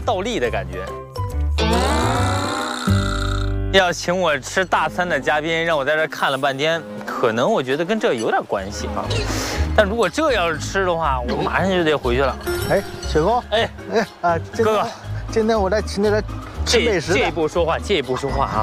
倒立的感觉。要请我吃大餐的嘉宾，让我在这看了半天，可能我觉得跟这有点关系啊。但如果这要是吃的话，我马上就得回去了。 哎，雪峰，哎啊， 哥哥， 今天我来请你来吃美食。 借一步说话，借一步说话啊。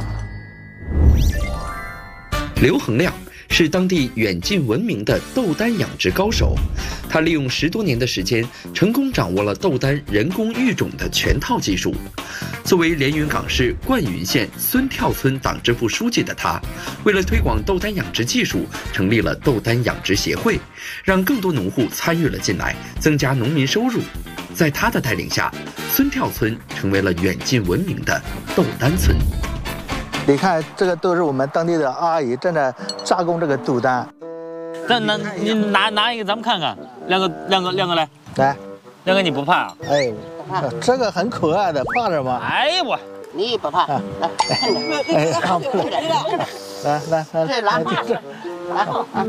刘恒亮是当地远近闻名的豆丹养殖高手，他利用10多年的时间，成功掌握了豆丹人工育种的全套技术。作为连云港市灌云县孙跳村党支部书记的他，为了推广豆丹养殖技术，成立了豆丹养殖协会，让更多农户参与了进来，增加农民收入。在他的带领下，孙跳村成为了远近闻名的豆丹村。 你看，这个都是我们当地的阿姨正在加工这个豆丹。 你拿一个，咱们看看。亮哥来，亮哥你不怕啊？ 哎，不怕。这个很可爱的，怕什么？ 哎我， 你也不怕？来，看着。 哎，怕不了。来， 这拿嘛？拿好啊！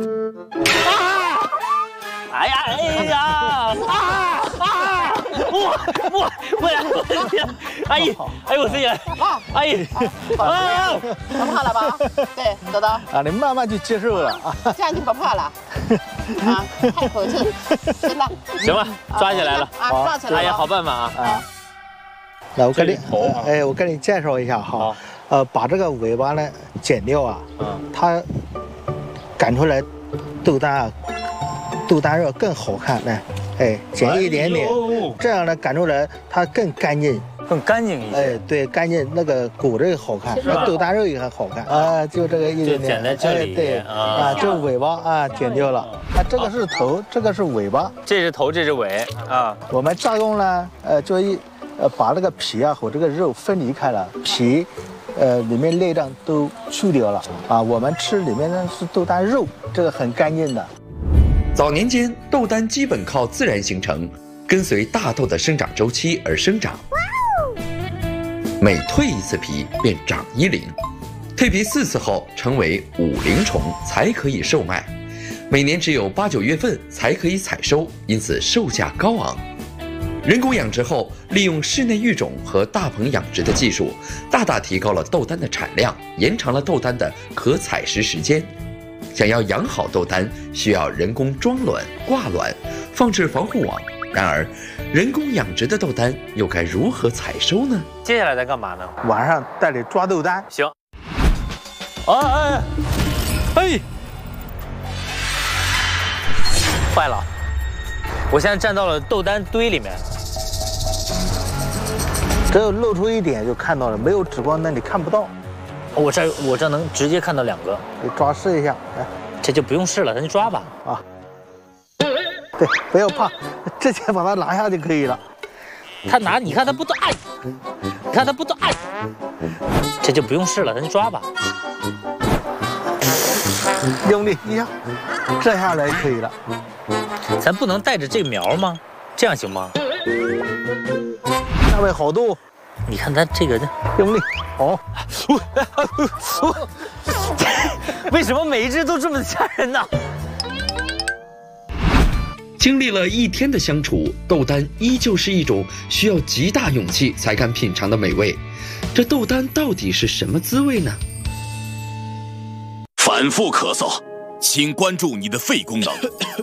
哎呀！我阿姨，哎我这也，阿姨， 啊，不怕了吧？对，豆豆。 啊，你慢慢就接受了啊， 这样就不怕了。啊，太口气，真的。 行了，抓起来了啊，抓起来了。 哎呀，好办法啊！ 来，我跟你介绍一下哈，把这个尾巴呢剪掉啊，它赶出来豆丹肉更好看呢。哎，剪一点点，这样呢赶出来它更干净， 更干净一些。 哎，对，干净那个骨这个好看，那豆丹肉也很好看啊，就这个一点点， 就剪在这里。 对啊，这尾巴啊剪掉了，啊，这个是头，这个是尾巴， 这是头，这是尾啊。 我们加工呢，把那个皮啊和这个肉分离开了，皮，里面内脏都去掉了啊，我们吃里面呢是豆丹肉，这个很干净的。 早年间，豆丹基本靠自然形成，跟随大豆的生长周期而生长。每蜕一次皮便长1龄，蜕皮4次后成为5龄虫才可以售卖。每年只有8、9月份才可以采收，因此售价高昂。人工养殖后，利用室内育种和大棚养殖的技术，大大提高了豆丹的产量，延长了豆丹的可采食时间。想要养好豆丹，需要人工装卵、挂卵、放置防护网。然而，人工养殖的豆丹又该如何采收呢？ 接下来在干嘛呢？ 晚上带你抓豆丹。 行。哎！坏了！我现在站到了豆丹堆里面。 只有露出一点就看到了，没有指光灯你看不到。 我这能直接看到2个， 你抓试一下，来， 这就不用试了，咱就抓吧。 啊，对，不要怕，直接把它拿下就可以了。 你看他不动，哎，你看他不动，哎，这就不用试了，咱就抓吧。 用力一下，这下来可以了。 咱不能带着这个苗吗？这样行吗？ 下面好多。 你看它这个， 用力，好。 为什么每一只都这么吓人呢？ 经历了1天的相处，豆丹依旧是一种需要极大勇气才敢品尝的美味。这豆丹到底是什么滋味呢？ 反复咳嗽，请关注你的肺功能。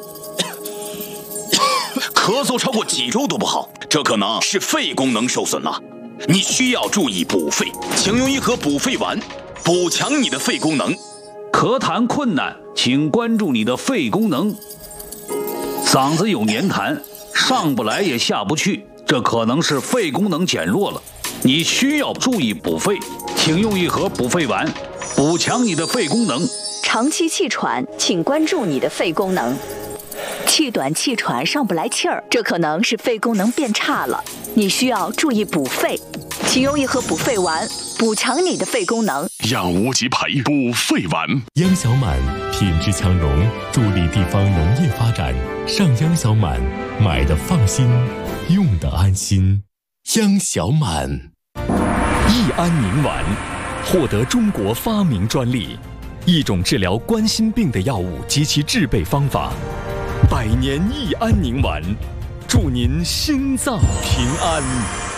咳嗽超过几周都不好，这可能是肺功能受损了。你需要注意补肺，请用1盒补肺丸，补强你的肺功能。 咳痰困难，请关注你的肺功能。嗓子有黏痰，上不来也下不去，这可能是肺功能减弱了。你需要注意补肺，请用1盒补肺丸，补强你的肺功能。 长期气喘，请关注你的肺功能。气短气喘上不来气儿，这可能是肺功能变差了，你需要注意补肺，请用1盒补肺丸，补强你的肺功能。 让无极培补肺丸。 央小满品质强农，助力地方农业发展。上央小满，买的放心，用的安心。央小满益安宁丸获得中国发明专利，一种治疗冠心病的药物及其制备方法。100年益安宁丸，祝您心脏平安。